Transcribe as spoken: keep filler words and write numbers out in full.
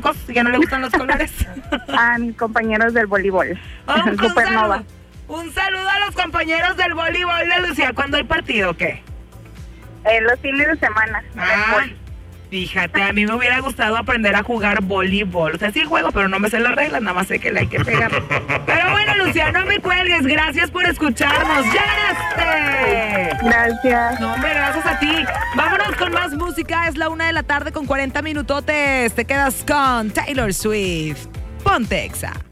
¿Ya no le gustan los colores? A mis compañeros del voleibol. Oh, un, Supernova. saludo, un saludo a los compañeros del voleibol de Lucía. ¿Cuándo hay partido o qué? Eh, los fines de semana. Ah, fíjate, a mí me hubiera gustado aprender a jugar voleibol. O sea, sí juego, pero no me sé las reglas, nada más sé que le hay que pegar. Pero bueno, Lucía, no me cuelgues. Gracias por escucharnos. ¡Ya ganaste! Gracias. No, hombre, gracias a ti. Vámonos con más música. Es la una de la tarde con cuarenta minutotes. Te quedas con Taylor Swift. Ponte Exa.